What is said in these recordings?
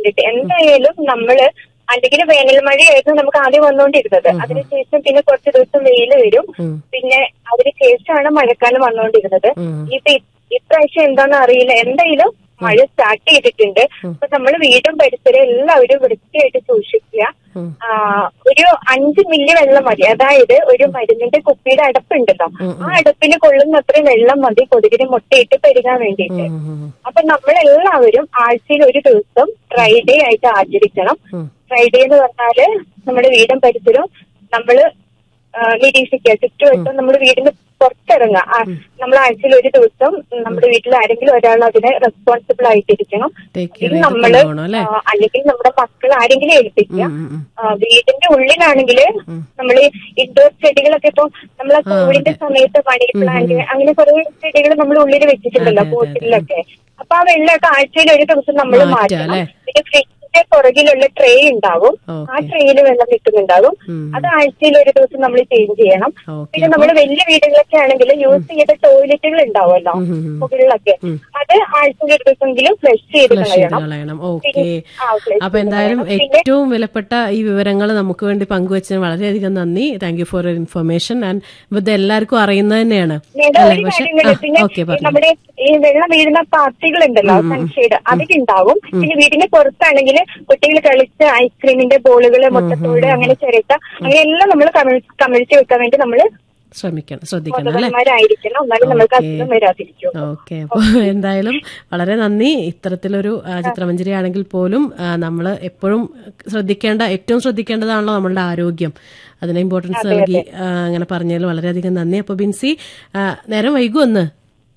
വേണ്ടിട്ട് എന്തായാലും നമ്മള് അല്ലെങ്കിൽ വേനൽ മഴയായിരുന്നു നമുക്ക് ആദ്യം വന്നുകൊണ്ടിരുന്നത്. അതിനുശേഷം പിന്നെ കുറച്ച് ദിവസം വെയില് വരും, പിന്നെ അതിനുശേഷമാണ് മഴക്കാലം വന്നുകൊണ്ടിരുന്നത്. ഇപ്രാവശ്യം എന്താണെന്ന് അറിയില്ല, എന്തായാലും മഴ സ്റ്റാർട്ട് ചെയ്തിട്ടുണ്ട്. അപ്പൊ നമ്മൾ വീടും പരിസരം എല്ലാവരും വൃത്തിയായിട്ട് സൂക്ഷിക്കുക. ഒരു 5 മില്ലി വെള്ളം മതി, അതായത് ഒരു മരുന്നിന്റെ കുപ്പിയുടെ അടപ്പുണ്ടല്ലോ, ആ അടപ്പിന് കൊള്ളുന്ന അത്രയും വെള്ളം മതി കൊതുകിന് മുട്ടയിട്ട് പെരുകാൻ വേണ്ടിയിട്ട്. അപ്പൊ നമ്മളെല്ലാവരും ആഴ്ചയിൽ ഒരു ദിവസം ഫ്രൈഡേ ആയിട്ട് ആചരിക്കണം. ഫ്രൈഡേ എന്ന് പറഞ്ഞാല് നമ്മുടെ വീടും പരിസരവും നമ്മള് നിരീക്ഷിക്കുക. ചുറ്റുവട്ടം നമ്മുടെ വീടിന് പുറത്തിറങ്ങുക. നമ്മൾ ആഴ്ചയിൽ ഒരു ദിവസം നമ്മുടെ വീട്ടിൽ ആരെങ്കിലും ഒരാൾ അതിന് റെസ്പോൺസിബിൾ ആയിട്ടിരിക്കണം. നമ്മള് അല്ലെങ്കിൽ നമ്മുടെ മക്കൾ ആരെങ്കിലും ഏൽപ്പിക്കുക. വീടിന്റെ ഉള്ളിലാണെങ്കിൽ നമ്മൾ ഇൻഡോർ ചെടികളൊക്കെ ഇപ്പൊ നമ്മളെ കോവിഡിന്റെ സമയത്ത് മണി പ്ലാന്റ് അങ്ങനെ കുറെ ചെടികൾ നമ്മൾ ഉള്ളിൽ വെച്ചിട്ടുണ്ടല്ലോ ബോട്ടിലൊക്കെ. അപ്പൊ ആ വെള്ളമൊക്കെ ആഴ്ചയിൽ ഒരു ദിവസം നമ്മൾ മാറ്റണം. പിന്നെ ഫ്രിഡ്ജിന്റെ പുറകിലുള്ള ട്രേ ഉണ്ടാവും, ആ ട്രേയിൽ വെള്ളം നിൽക്കുന്നുണ്ടാവും, അത് ആഴ്ചയിൽ ഒരു ദിവസം നമ്മൾ ചേഞ്ച് ചെയ്യണം. പിന്നെ നമ്മൾ വലിയ വീടുകളൊക്കെ ആണെങ്കിൽ യൂസ് ചെയ്ത ടോയ്ലറ്റുകൾ ഉണ്ടാവുമല്ലോ മുകളിലൊക്കെ, അത് ആഴ്ചയിൽ ഒരു ദിവസമെങ്കിലും ഫ്ലഷ് ചെയ്ത് കളയണം. അപ്പൊ എന്തായാലും ഏറ്റവും വിലപ്പെട്ട ഈ വിവരങ്ങൾ നമുക്ക് വേണ്ടി പങ്കുവച്ചതിന് വളരെയധികം നന്ദി. Thank you for your information. And ഇത് എല്ലാവർക്കും അറിയുന്നത് തന്നെയാണ്. പിന്നെ നമ്മുടെ ഈ വെള്ളം വീഴുന്ന പാർട്ടികളുണ്ടല്ലോ സൺഷെയ്ഡ്, അതിലുണ്ടാവും. പിന്നെ വീടിന് പുറത്താണെങ്കിൽ കുട്ടികൾ കളിച്ച് ഐസ്ക്രീമിന്റെ ബോളുകള്, മുട്ടത്തോട്, അങ്ങനെ ചിരട്ട, അങ്ങനെ എല്ലാം നമ്മൾ കമിഴ്ത്തി വെക്കാൻ വേണ്ടി നമ്മൾ ശ്രദ്ധിക്കണം അല്ലേ? ഓക്കെ. അപ്പൊ എന്തായാലും വളരെ നന്ദി. ഇത്തരത്തിലൊരു ചിത്രമഞ്ജരി ആണെങ്കിൽ പോലും നമ്മൾ എപ്പോഴും ഏറ്റവും ശ്രദ്ധിക്കേണ്ടതാണല്ലോ നമ്മളുടെ ആരോഗ്യം. അതിന് ഇമ്പോർട്ടൻസ് നൽകി അങ്ങനെ പറഞ്ഞതിൽ വളരെയധികം നന്ദി. അപ്പൊ ബിൻസി, നേരം വൈകുമെന്ന്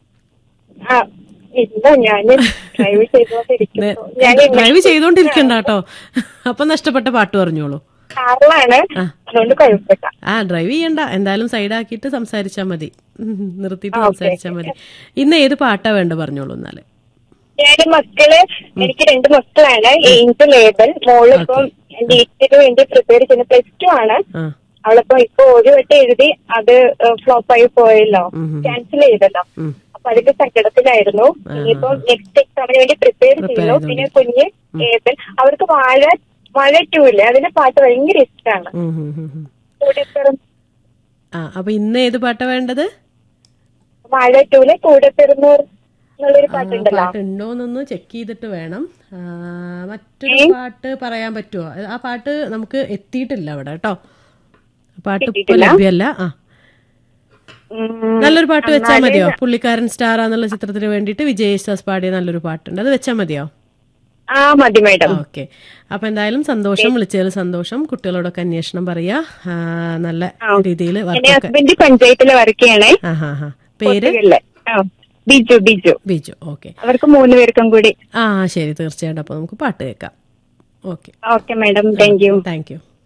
ഡ്രൈവ് ചെയ്തോണ്ടിരിക്കണ്ട കേട്ടോ. അപ്പൊ നഷ്ടപ്പെട്ട പാട്ട് പറഞ്ഞോളൂ. ഡ്രൈവ് ചെയ്യണ്ട, എന്തായാലും സൈഡാക്കിയിട്ട് സംസാരിച്ചാ മതി, നിർത്തിയിട്ട് സംസാരിച്ചാ മതി. ഇന്ന് ഏത് പാട്ടാ വേണ്ട പറഞ്ഞോളൂ. എന്നാല് മക്കള്, എനിക്ക് 2 മക്കളാണ്. ഏഞ്ചൽ ലേബൽ, മോളിപ്പം നീറ്റിന് വേണ്ടി പ്രിപ്പയർ ചെയ്യുന്ന +2 ആണ്. അവളിപ്പോ ഇപ്പൊ ഒരു വട്ടം എഴുതി, അത് ഫ്ലോപ്പായി പോയല്ലോ, ക്യാൻസൽ ചെയ്തല്ലോ. അപ്പൊ അതിന്റെ സങ്കടത്തിലായിരുന്നു. ഇനിയിപ്പം നെക്സ്റ്റ് എക്സാമിന് വേണ്ടി പ്രിപ്പയർ ചെയ്യുന്നു. പിന്നെ കുഞ്ഞ് ഏബൽ, അവർക്ക് വാഴ 2 ഇല്ലേ, അതിന്റെ പാട്ട് ഭയങ്കര ഇഷ്ടമാണ്. അപ്പൊ ഇന്ന് ഏത് പാട്ടാ വേണ്ടത്? വാഴ 2 കൂടെ പിറന്നൂർ എന്നുള്ളൊരു പാട്ടുണ്ടല്ലോ. പാട്ടുണ്ടോന്നൊന്ന് ചെക്ക് ചെയ്തിട്ട് വേണം. മറ്റൊരു പാട്ട് പറയാൻ പറ്റുമോ? ആ പാട്ട് നമുക്ക് എത്തിയിട്ടില്ല അവിടെ കേട്ടോ. പാട്ട് ഇപ്പൊ ലഭ്യമല്ല. നല്ലൊരു പാട്ട് വെച്ചാൽ മതിയോ? പുള്ളിക്കാരൻ സ്റ്റാർ എന്നുള്ള ചിത്രത്തിന് വേണ്ടിയിട്ട് വിജയ് യേശുദാസ് പാടിയ നല്ലൊരു പാട്ടുണ്ട്, അത് വെച്ചാൽ മതിയോ? മതി മാഡം. ഓക്കെ. അപ്പൊ എന്തായാലും സന്തോഷം, വിളിച്ചതിൽ സന്തോഷം. കുട്ടികളോടൊക്കെ അന്വേഷണം പറയാ. നല്ല രീതിയിൽ പഞ്ചായത്തിലെ വർക്ക് ചെയ്യണേ. പേര് ബിജു. ഓക്കെ. അവർക്ക് 3 പേർക്കും കൂടി. ശരി, തീർച്ചയായിട്ടും. അപ്പൊ നമുക്ക് പാട്ട് കേൾക്കാം. Okay madam. Thank you.